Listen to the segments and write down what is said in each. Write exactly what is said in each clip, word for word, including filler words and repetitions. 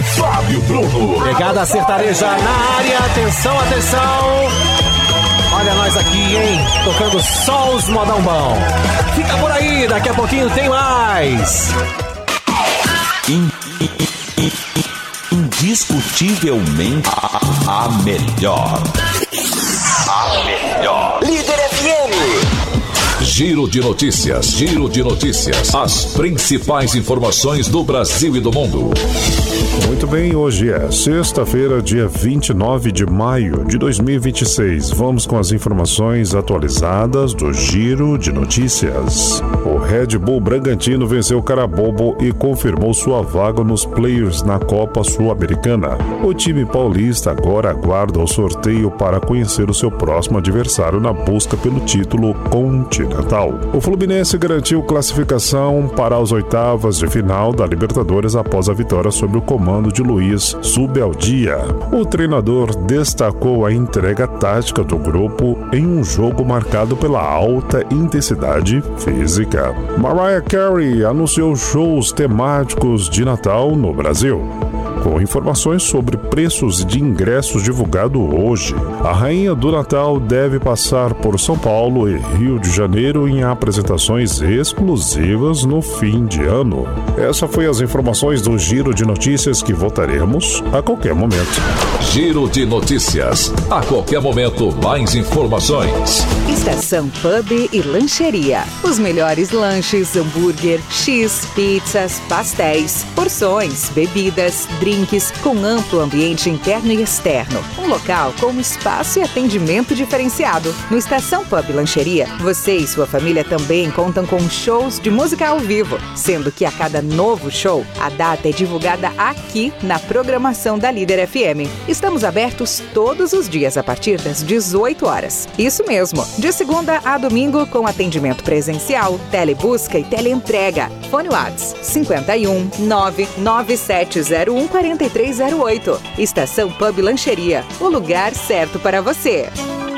Fábio Bruno. Pegada sertaneja na área, atenção, atenção. Olha nós aqui, hein? Tocando só os modão bom. Fica por aí, daqui a pouquinho tem mais. In, in, in, indiscutivelmente a, a melhor. A melhor. Líder F M. Giro de notícias, giro de notícias. As principais informações do Brasil e do mundo. Muito bem, hoje é sexta-feira, dia vinte e nove de maio de dois mil e vinte e seis. Vamos com as informações atualizadas do Giro de Notícias. O Red Bull Bragantino venceu o Carabobo e confirmou sua vaga nos Players na Copa Sul-Americana. O time paulista agora aguarda o sorteio para conhecer o seu próximo adversário na busca pelo título continental. O Fluminense garantiu classificação para as oitavas de final da Libertadores após a vitória sobre o comando de Luiz Subeldia. O treinador destacou a entrega tática do grupo em um jogo marcado pela alta intensidade física. Mariah Carey anunciou shows temáticos de Natal no Brasil. Com informações sobre preços de ingressos divulgado hoje, a Rainha do Natal deve passar por São Paulo e Rio de Janeiro em apresentações exclusivas no fim de ano. Essa foi as informações do Giro de Notícias que voltaremos a qualquer momento. Giro de Notícias. A qualquer momento, mais informações. Estação Pub e Lancheria. Os melhores lanches, hambúrguer, X, pizzas, pastéis, porções, bebidas, drinks, com amplo ambiente interno e externo. Um local com espaço e atendimento diferenciado. No Estação Pub e Lancheria, você e sua família também contam com shows de música ao vivo, sendo que a cada novo show, a data é divulgada aqui na programação da Líder F M. Estamos abertos todos os dias a partir das dezoito horas. Isso mesmo, de segunda a domingo com atendimento presencial, telebusca e teleentrega. Fone WhatsApp cinquenta e um, nove nove sete zero um, quatro três zero oito. Estação Pub Lancheria, o lugar certo para você.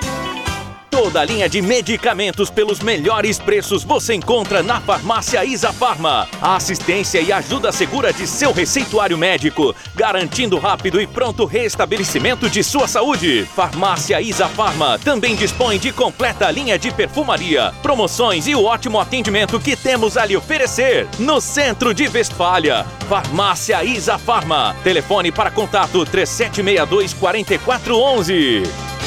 Toda a linha de medicamentos pelos melhores preços você encontra na Farmácia Isafarma. A assistência e ajuda segura de seu receituário médico, garantindo rápido e pronto restabelecimento de sua saúde. Farmácia Isafarma também dispõe de completa linha de perfumaria, promoções e o ótimo atendimento que temos a lhe oferecer. No centro de Westfália, Farmácia Isafarma. Telefone para contato três sete seis dois, quatro quatro um um.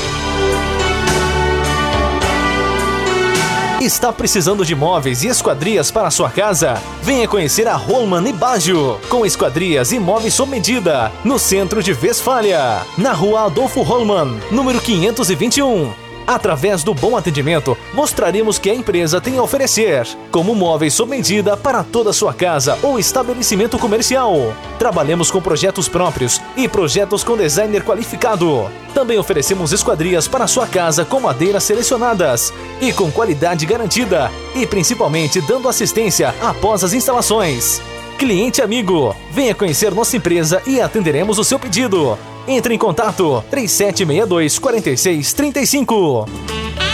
Está precisando de móveis e esquadrias para a sua casa? Venha conhecer a Holman e Baggio, com esquadrias e móveis sob medida, no centro de Westfália, na rua Adolfo Holman, número quinhentos e vinte e um. Através do bom atendimento, mostraremos que a empresa tem a oferecer, como móveis sob medida para toda a sua casa ou estabelecimento comercial. Trabalhamos com projetos próprios e projetos com designer qualificado. Também oferecemos esquadrias para a sua casa com madeiras selecionadas e com qualidade garantida, e principalmente dando assistência após as instalações. Cliente amigo, venha conhecer nossa empresa e atenderemos o seu pedido. Entre em contato três sete seis dois, quatro seis três cinco.